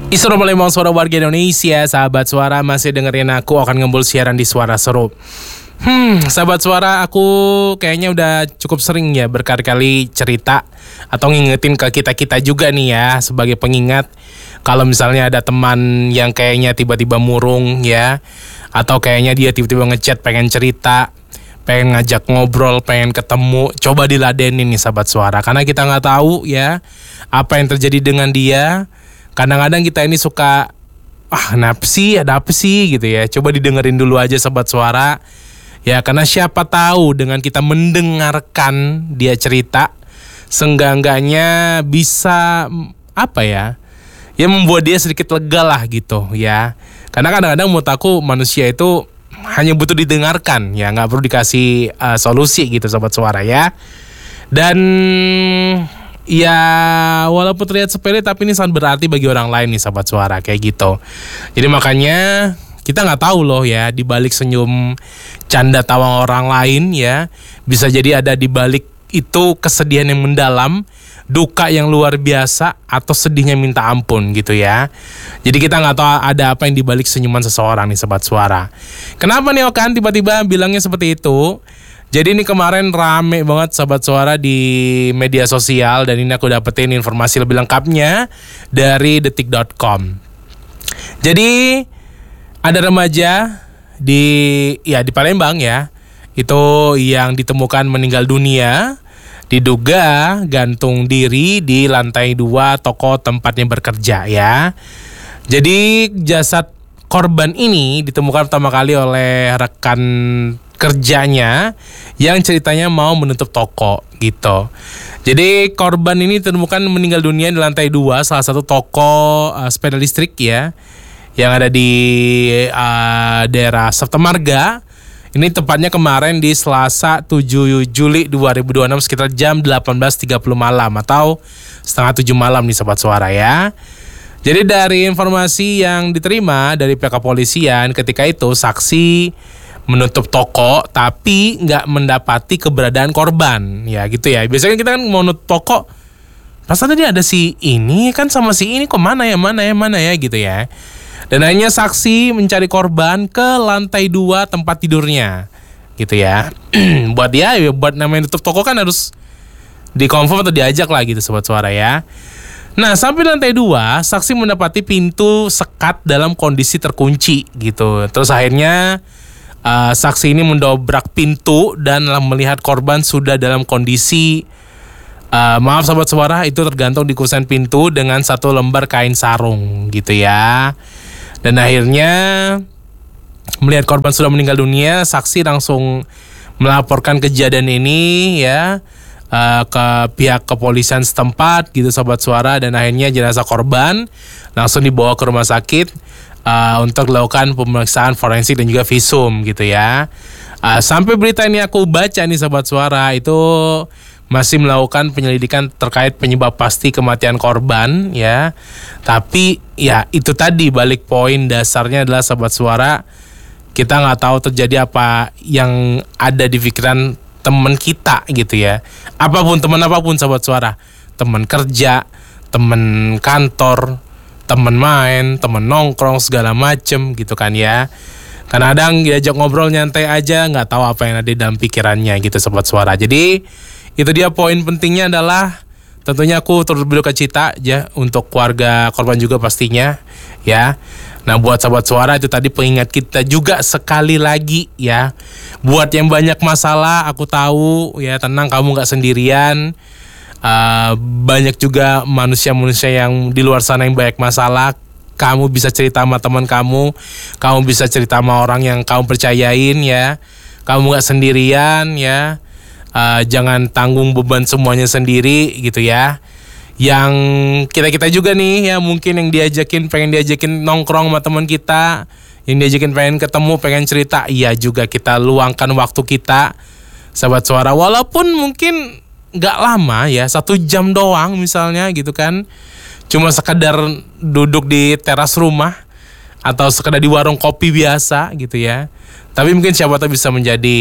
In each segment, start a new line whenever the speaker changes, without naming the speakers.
Assalamualaikum suara warga Indonesia, sahabat suara masih dengerin aku akan ngembul siaran di Suara Seru. Sahabat suara, aku kayaknya udah cukup sering ya berkali-kali cerita atau ngingetin ke kita-kita juga nih ya sebagai pengingat. Kalau misalnya ada teman yang kayaknya tiba-tiba murung ya, atau kayaknya dia tiba-tiba ngechat pengen cerita, pengen ngajak ngobrol, pengen ketemu, coba diladenin nih sahabat suara. Karena kita nggak tahu ya apa yang terjadi dengan dia. Kadang-kadang kita ini suka kenapa sih, ada apa sih gitu ya. Coba didengerin dulu aja sahabat suara. Ya karena siapa tahu dengan kita mendengarkan dia cerita, seenggak-enggaknya bisa ya membuat dia sedikit lega lah gitu ya. Karena kadang-kadang menurut aku manusia itu hanya butuh didengarkan ya, nggak perlu dikasih solusi gitu sobat suara ya. Dan ya walaupun terlihat sepele tapi ini sangat berarti bagi orang lain nih sahabat suara kayak gitu. Jadi makanya kita nggak tahu loh ya, di balik senyum canda tawa orang lain ya, bisa jadi ada di balik itu kesedihan yang mendalam, duka yang luar biasa, atau sedihnya minta ampun gitu ya. Jadi kita nggak tahu ada apa yang di balik senyuman seseorang nih sobat suara. Kenapa nih Okan tiba-tiba bilangnya seperti itu? Jadi ini kemarin rame banget sobat suara di media sosial, dan ini aku dapetin informasi lebih lengkapnya dari detik.com. Jadi ada remaja di Palembang ya, itu yang ditemukan meninggal dunia, diduga gantung diri di lantai 2 toko tempatnya bekerja ya. Jadi jasad korban ini ditemukan pertama kali oleh rekan kerjanya yang ceritanya mau menutup toko gitu. Jadi korban ini ditemukan meninggal dunia di lantai 2 salah satu toko sepeda listrik ya, yang ada di daerah Sabta Marga. Ini tepatnya kemarin di Selasa 7 Juli 2026 sekitar jam 18.30 malam atau setengah 7 malam nih sobat suara ya. Jadi dari informasi yang diterima dari pihak kepolisian, ketika itu saksi menutup toko tapi nggak mendapati keberadaan korban ya gitu ya. Biasanya kita kan mau nutup toko, perasaan tadi ada si ini kan sama si ini kok mana ya gitu ya. Dan akhirnya saksi mencari korban ke lantai 2 tempat tidurnya gitu ya. buat namanya tutup toko kan harus dikonfirm atau diajak lah gitu sobat suara ya. Nah sampai lantai 2 saksi mendapati pintu sekat dalam kondisi terkunci gitu. Terus akhirnya saksi ini mendobrak pintu dan melihat korban sudah dalam kondisi maaf sobat suara, itu tergantung di kusen pintu dengan satu lembar kain sarung gitu ya. Dan akhirnya melihat korban sudah meninggal dunia, saksi langsung melaporkan kejadian ini ya ke pihak kepolisian setempat gitu sobat suara. Dan akhirnya jenazah korban langsung dibawa ke rumah sakit untuk dilakukan pemeriksaan forensik dan juga visum gitu ya. Sampai berita ini aku baca nih sobat suara, itu masih melakukan penyelidikan terkait penyebab pasti kematian korban ya. Tapi ya itu tadi, balik poin dasarnya adalah sobat suara, kita nggak tahu terjadi apa yang ada di pikiran teman kita gitu ya. Teman apapun sobat suara, teman kerja, teman kantor, teman main, teman nongkrong segala macem gitu kan ya. Kadang-kadang diajak ngobrol nyantai aja nggak tahu apa yang ada di dalam pikirannya gitu sobat suara. Jadi itu dia poin pentingnya adalah tentunya aku turut berduka cita ya untuk keluarga korban juga pastinya ya. Nah buat sahabat suara itu tadi pengingat kita juga sekali lagi ya. Buat yang banyak masalah, aku tahu ya, tenang, kamu gak sendirian. Banyak juga manusia-manusia yang di luar sana yang banyak masalah. Kamu bisa cerita sama teman kamu bisa cerita sama orang yang kamu percayain ya. Kamu gak sendirian ya. Jangan tanggung beban semuanya sendiri gitu ya. Yang kita juga nih ya, mungkin yang pengen diajakin nongkrong sama teman kita, yang diajakin pengen ketemu, pengen cerita, iya juga kita luangkan waktu kita sahabat suara, walaupun mungkin gak lama ya, 1 jam doang misalnya gitu kan. Cuma sekedar duduk di teras rumah atau sekedar di warung kopi biasa gitu ya. Tapi mungkin siapa tahu bisa menjadi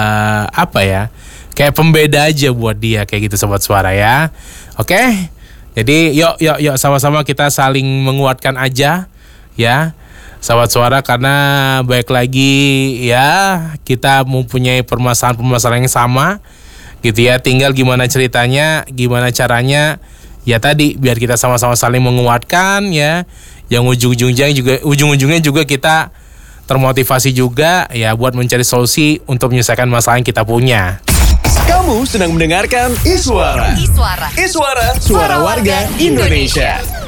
kayak pembeda aja buat dia kayak gitu sobat suara ya. Oke. Jadi yuk sama-sama kita saling menguatkan aja ya. Sahabat Suara, karena baik lagi ya kita mempunyai permasalahan yang sama gitu ya. Tinggal gimana ceritanya, gimana caranya ya tadi biar kita sama-sama saling menguatkan ya. Yang ujung-ujungnya juga kita termotivasi juga ya buat mencari solusi untuk menyelesaikan masalah yang kita punya.
Kamu sedang mendengarkan Iswara. Iswara, suara warga Indonesia.